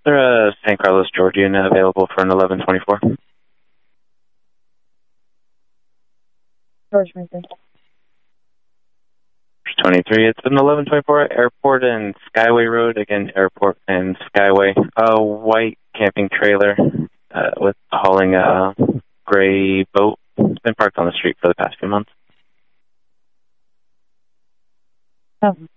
there a San Carlos, Georgia unit available for an 1124? George Mason. 23, it's an 1124 Airport and Skyway Road. Again, Airport and Skyway. A white camping trailer with hauling a gray boat. It's been parked on the street for the past few months. Oh.